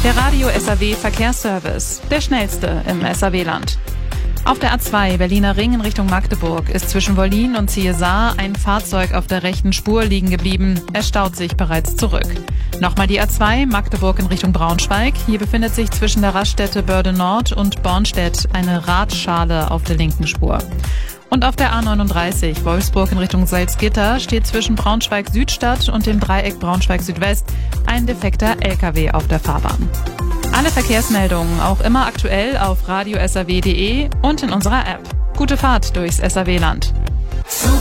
Der Radio SAW Verkehrsservice, der schnellste im SAW-Land. Auf der A2 Berliner Ring in Richtung Magdeburg ist zwischen Wollin und Ziesar ein Fahrzeug auf der rechten Spur liegen geblieben. Es staut sich bereits zurück. Nochmal die A2 Magdeburg in Richtung Braunschweig. Hier befindet sich zwischen der Raststätte Börde Nord und Bornstedt eine Radschale auf der linken Spur. Und auf der A39 Wolfsburg in Richtung Salzgitter steht zwischen Braunschweig-Südstadt und dem Dreieck Braunschweig-Südwest ein defekter LKW auf der Fahrbahn. Alle Verkehrsmeldungen auch immer aktuell auf radiosaw.de und in unserer App. Gute Fahrt durchs SAW-Land.